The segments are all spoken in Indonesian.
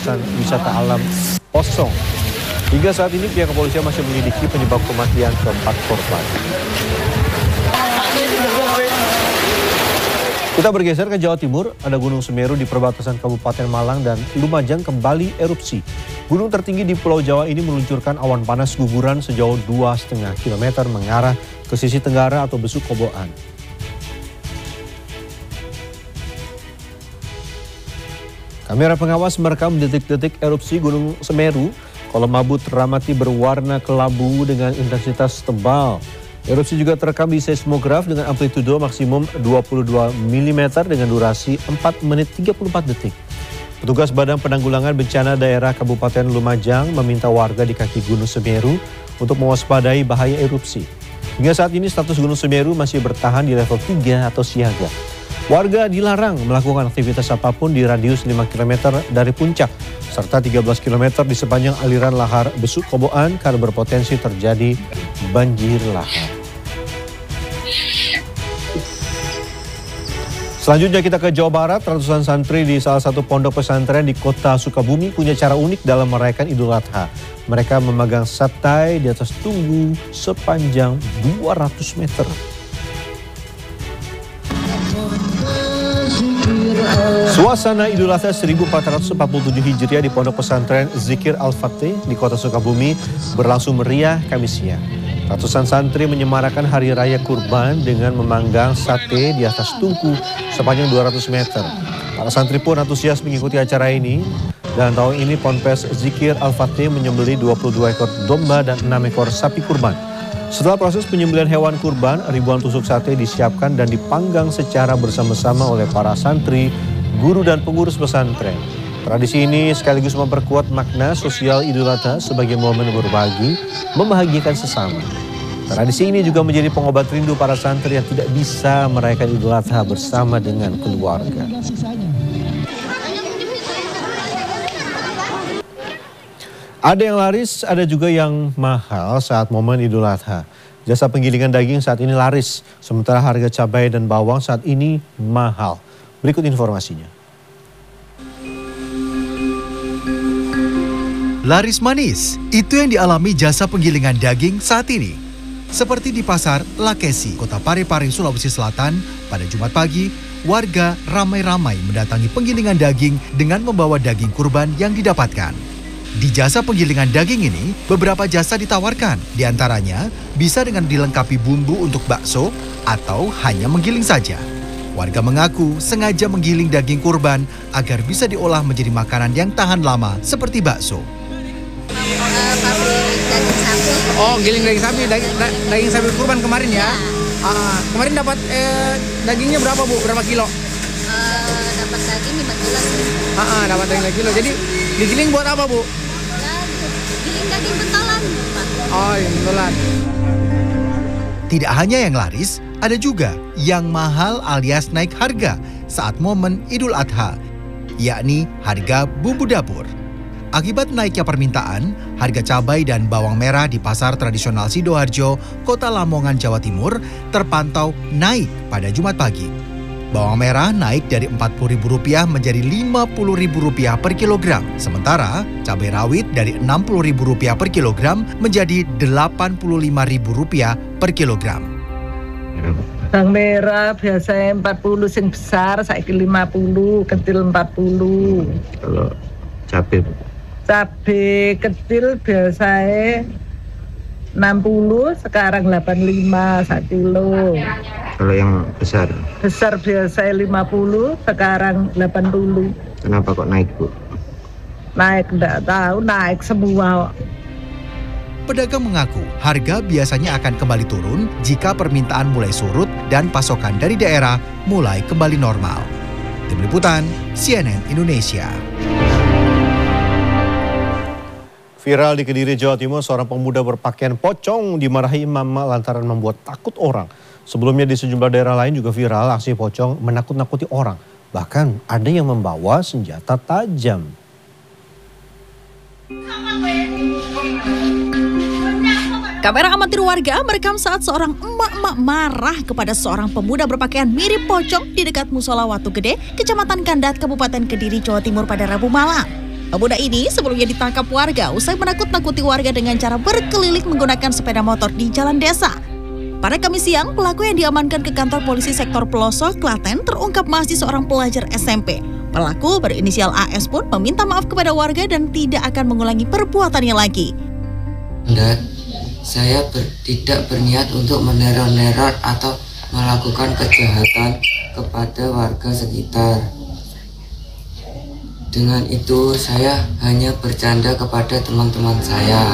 kawasan wisata alam Posong. Hingga saat ini pihak kepolisian masih menyelidiki penyebab kematian keempat korban. Kita bergeser ke Jawa Timur, ada Gunung Semeru di perbatasan Kabupaten Malang dan Lumajang kembali erupsi. Gunung tertinggi di Pulau Jawa ini meluncurkan awan panas guguran sejauh 2,5 km mengarah ke sisi tenggara atau Besuk Koboan. Kamera pengawas merekam detik-detik erupsi Gunung Semeru. Kolom abu teramati berwarna kelabu dengan intensitas tebal. Erupsi juga terekam di seismograf dengan amplitudo maksimum 22 mm dengan durasi 4 menit 34 detik. Petugas Badan Penanggulangan Bencana Daerah Kabupaten Lumajang meminta warga di kaki Gunung Semeru untuk mewaspadai bahaya erupsi. Hingga saat ini status Gunung Semeru masih bertahan di level 3 atau siaga. Warga dilarang melakukan aktivitas apapun di radius 5 km dari puncak, serta 13 km di sepanjang aliran lahar Besuk Koboan karena berpotensi terjadi banjir lahar. Selanjutnya kita ke Jawa Barat. Ratusan santri di salah satu pondok pesantren di kota Sukabumi punya cara unik dalam merayakan Idul Adha. Mereka memegang satai di atas tunggu sepanjang 200 meter. Suasana Idul Adha 1447 Hijriah di pondok pesantren Zikir Al-Fatih di kota Sukabumi berlangsung meriah Kamis siang. Ratusan santri menyemarakan Hari Raya Kurban dengan memanggang sate di atas tungku sepanjang 200 meter. Para santri pun antusias mengikuti acara ini. Dan tahun ini Ponpes Zikir Al-Fatih menyembelih 22 ekor domba dan 6 ekor sapi kurban. Setelah proses penyembelihan hewan kurban, ribuan tusuk sate disiapkan dan dipanggang secara bersama-sama oleh para santri, guru dan pengurus pesantren. Tradisi ini sekaligus memperkuat makna sosial Idul Adha sebagai momen berbagi, membahagiakan sesama. Tradisi ini juga menjadi pengobat rindu para santri yang tidak bisa merayakan Idul Adha bersama dengan keluarga. Ada yang laris, ada juga yang mahal saat momen Idul Adha. Jasa penggilingan daging saat ini laris, sementara harga cabai dan bawang saat ini mahal. Berikut informasinya. Laris manis, itu yang dialami jasa penggilingan daging saat ini. Seperti di pasar Lakesi, Kota Parepare, Sulawesi Selatan, pada Jumat pagi, warga ramai-ramai mendatangi penggilingan daging dengan membawa daging kurban yang didapatkan. Di jasa penggilingan daging ini, beberapa jasa ditawarkan. Di antaranya, bisa dengan dilengkapi bumbu untuk bakso atau hanya menggiling saja. Warga mengaku sengaja menggiling daging kurban agar bisa diolah menjadi makanan yang tahan lama seperti bakso. Daging sapi. Oh, giling daging sapi, daging sapi kurban kemarin ya? Kemarin dapat dagingnya berapa Bu? Berapa kilo? Dapat daging 5 kilo sih. Dapat daging 5 kilo. Jadi digiling buat apa Bu? Giling daging bentolan, Pak. Oh, yang bentolan. Tidak hanya yang laris, ada juga yang mahal alias naik harga saat momen Idul Adha, yakni harga bumbu dapur. Akibat naiknya permintaan, harga cabai dan bawang merah di pasar tradisional Sidoarjo, Kota Lamongan, Jawa Timur, terpantau naik pada Jumat pagi. Bawang merah naik dari Rp40.000 menjadi Rp50.000 per kilogram. Sementara cabai rawit dari Rp60.000 per kilogram menjadi Rp85.000 per kilogram. Bawang merah biasanya 40 sing besar, saiki 50, kecil 40. Kalau cabai? Cabai kecil biasanya 60, sekarang 85 1 kilo. Kalau yang besar? Besar biasanya 50, sekarang 80. Kenapa kok naik Bu? Naik enggak tahu, naik semua. Pedagang mengaku harga biasanya akan kembali turun jika permintaan mulai surut dan pasokan dari daerah mulai kembali normal. Tim Liputan, CNN Indonesia. Viral di Kediri, Jawa Timur, seorang pemuda berpakaian pocong dimarahi imam lantaran membuat takut orang. Sebelumnya di sejumlah daerah lain juga viral aksi pocong menakut-nakuti orang. Bahkan ada yang membawa senjata tajam. Kamera amatir warga merekam saat seorang emak-emak marah kepada seorang pemuda berpakaian mirip pocong di dekat Musola Watu Gede, Kecamatan Kandat, Kabupaten Kediri, Jawa Timur pada Rabu malam. Pemuda ini sebelumnya ditangkap warga usai menakut-nakuti warga dengan cara berkeliling menggunakan sepeda motor di jalan desa. Pada Kamis siang, pelaku yang diamankan ke kantor polisi sektor Pelosok, Klaten terungkap masih seorang pelajar SMP. Pelaku berinisial AS pun meminta maaf kepada warga dan tidak akan mengulangi perbuatannya lagi. Saya tidak berniat untuk meneror-neror atau melakukan kejahatan kepada warga sekitar. Dengan itu saya hanya bercanda kepada teman-teman saya.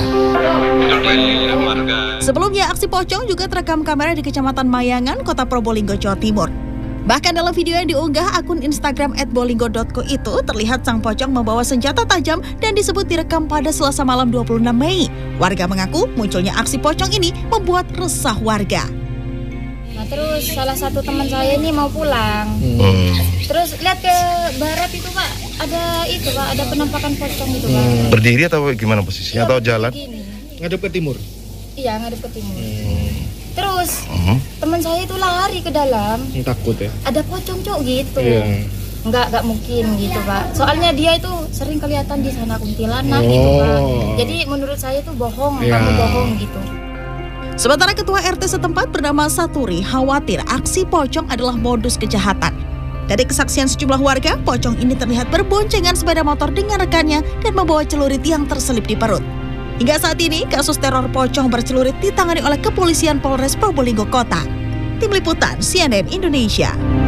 Sebelumnya aksi pocong juga terekam kamera di Kecamatan Mayangan, Kota Probolinggo, Jawa Timur. Bahkan dalam video yang diunggah akun Instagram @bolinggo.co itu terlihat sang pocong membawa senjata tajam dan disebut direkam pada Selasa malam 26 Mei. Warga mengaku munculnya aksi pocong ini membuat resah warga. Nah terus salah satu teman saya ini mau pulang. Terus lihat ke barat itu Pak, ada penampakan pocong itu Pak. Berdiri atau gimana posisinya atau jalan? Begini. Ngadep ke timur. Iya ngadep ke timur. Terus teman saya itu lari ke dalam. Takut ya? Ada pocong cok gitu. Iya. Enggak mungkin gitu Pak. Soalnya dia itu sering kelihatan di sana kuntilanak gitu Pak. Jadi menurut saya itu bohong, kamu bohong gitu. Sementara Ketua RT setempat bernama Saturi khawatir aksi pocong adalah modus kejahatan. Dari kesaksian sejumlah warga, pocong ini terlihat berboncengan sepeda motor dengan rekannya dan membawa celurit yang terselip di perut. Hingga saat ini, kasus teror pocong bercelurit ditangani oleh Kepolisian Polres Probolinggo Kota. Tim Liputan CNN Indonesia.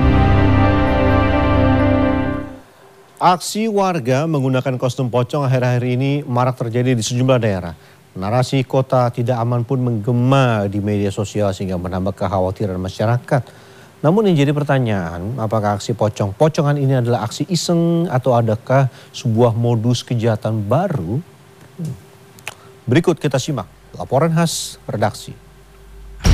Aksi warga menggunakan kostum pocong akhir-akhir ini marak terjadi di sejumlah daerah. Narasi kota tidak aman pun menggema di media sosial sehingga menambah kekhawatiran masyarakat. Namun yang jadi pertanyaan, apakah aksi pocong-pocongan ini adalah aksi iseng atau adakah sebuah modus kejahatan baru? Berikut kita simak laporan khas redaksi.